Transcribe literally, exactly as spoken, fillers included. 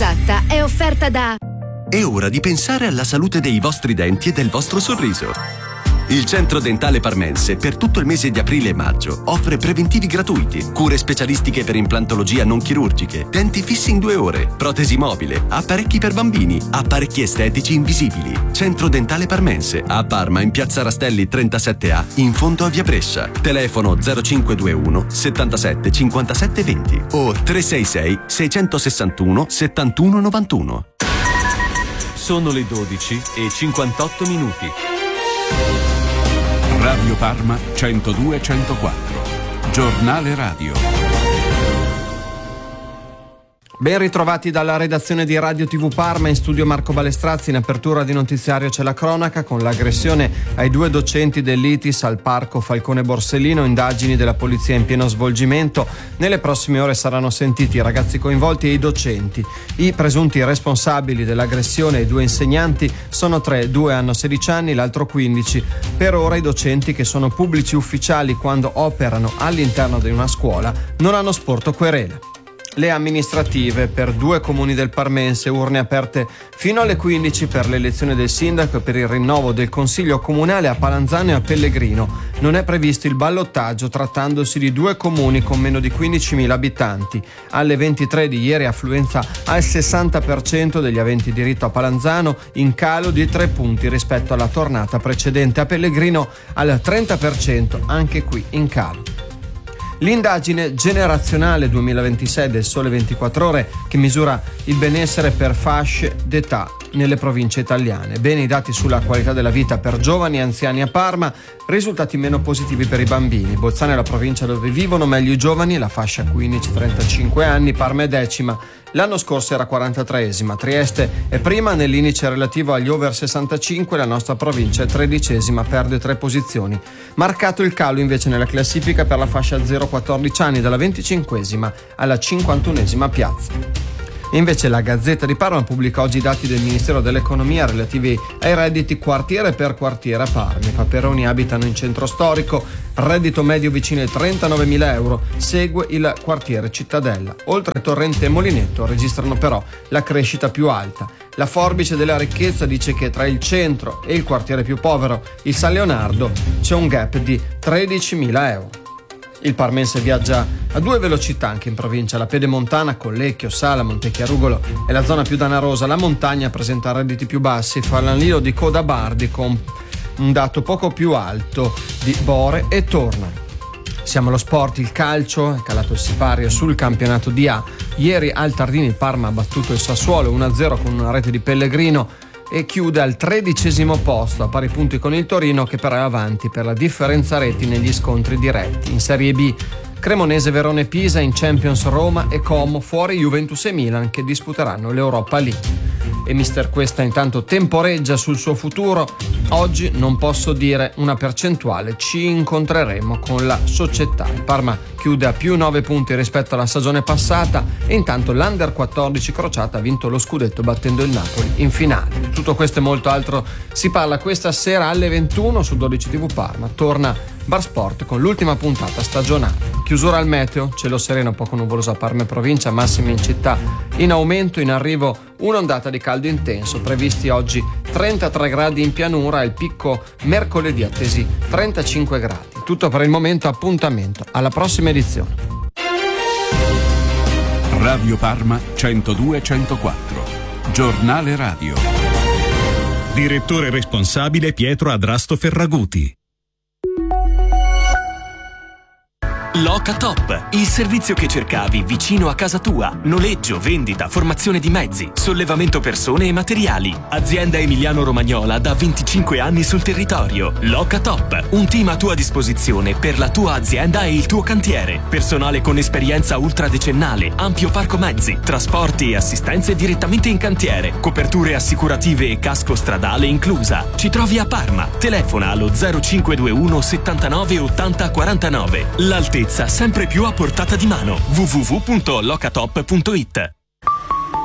esatta è offerta da... È ora di pensare alla salute dei vostri denti e del vostro sorriso. Il Centro Dentale Parmense per tutto il mese di aprile e maggio offre preventivi gratuiti, cure specialistiche per implantologia non chirurgiche, denti fissi in due ore, protesi mobile, apparecchi per bambini, apparecchi estetici invisibili. Centro Dentale Parmense a Parma in Piazza Rastelli trentasette A in fondo a Via Brescia. Telefono zero cinque due uno settantasette cinquantasette venti o tre sei sei sei sei uno sette uno nove uno. Sono le dodici e cinquantotto minuti. Radio Parma centodue centoquattro. Giornale radio. Ben ritrovati dalla redazione di Radio tivù Parma, in studio Marco Balestrazzi. In apertura di notiziario c'è la cronaca con l'aggressione ai due docenti dell'I T I S al parco Falcone Borsellino, indagini della polizia in pieno svolgimento. Nelle prossime ore saranno sentiti i ragazzi coinvolti e i docenti. I presunti responsabili dell'aggressione ai due insegnanti sono tre, due hanno sedici anni, l'altro quindici. Per ora i docenti, che sono pubblici ufficiali quando operano all'interno di una scuola, non hanno sporto querela. Le amministrative per due comuni del Parmense, urne aperte fino alle quindici per l'elezione del sindaco e per il rinnovo del consiglio comunale a Palanzano e a Pellegrino. Non è previsto il ballottaggio trattandosi di due comuni con meno di quindicimila abitanti. Alle ventitré di ieri affluenza al sessanta per cento degli aventi diritto a Palanzano, in calo di tre punti rispetto alla tornata precedente. A Pellegrino al trenta per cento, anche qui in calo. L'indagine generazionale duemilaventisei del Sole ventiquattro Ore, che misura il benessere per fasce d'età nelle province italiane. Bene i dati sulla qualità della vita per giovani e anziani a Parma, risultati meno positivi per i bambini. Bolzano è la provincia dove vivono meglio i giovani, la fascia quindici trentacinque anni, Parma è decima. L'anno scorso era quarantatreesima, Trieste è prima nell'indice relativo agli over sessantacinque, la nostra provincia è tredicesima, perde tre posizioni. Marcato il calo invece nella classifica per la fascia zero quattordici anni, dalla venticinquesima alla cinquantunesima piazza. Invece la Gazzetta di Parma pubblica oggi i dati del Ministero dell'Economia relativi ai redditi quartiere per quartiere a Parma. I Paperoni abitano in centro storico, reddito medio vicino ai trentanovemila euro, segue il quartiere Cittadella. Oltre Torrente e Molinetto registrano però la crescita più alta. La forbice della ricchezza dice che tra il centro e il quartiere più povero, il San Leonardo, c'è un gap di tredicimila euro. Il parmense viaggia a due velocità anche in provincia. La pedemontana, Collecchio, Sala, Montechiarugolo è la zona più danarosa. La montagna presenta redditi più bassi, Falanlio di Codabardi con un dato poco più alto di Bore e Tornaro. Siamo allo sport, il calcio, è calato il sipario sul campionato di A. Ieri al Tardini il Parma ha battuto il Sassuolo uno a zero con una rete di Pellegrino e chiude al tredicesimo posto a pari punti con il Torino, che però è avanti per la differenza reti negli scontri diretti. In Serie B Cremonese, Verona e Pisa, in Champions Roma e Como, fuori Juventus e Milan che disputeranno l'Europa League. E mister Questa intanto temporeggia sul suo futuro. Oggi non posso dire una percentuale, ci incontreremo con la società. Il Parma chiude a più nove punti rispetto alla stagione passata e intanto l'Under quattordici Crociata ha vinto lo scudetto battendo il Napoli in finale. Di tutto questo e molto altro si parla questa sera alle ventuno su dodici tivù Parma. Torna Bar Sport con l'ultima puntata stagionale. Chiusura al meteo, cielo sereno poco nuvoloso a Parma e provincia, massimi in città in aumento, in arrivo un'ondata di caldo intenso, previsti oggi trentatré gradi in pianura, il picco mercoledì attesi trentacinque gradi. Tutto per il momento, appuntamento alla prossima edizione. Radio Parma centodue centoquattro. Giornale radio. Direttore responsabile Pietro Adrasto Ferraguti. Locatop, il servizio che cercavi vicino a casa tua. Noleggio, vendita, formazione di mezzi, sollevamento persone e materiali. Azienda emiliano-romagnola da venticinque anni sul territorio. Locatop, un team a tua disposizione per la tua azienda e il tuo cantiere. Personale con esperienza ultradecennale, ampio parco mezzi, trasporti e assistenze direttamente in cantiere. Coperture assicurative e casco stradale inclusa. Ci trovi a Parma. Telefona allo zero cinque due uno settantanove ottanta quarantanove. L'altezza sempre più a portata di mano. w w w punto locatop punto it.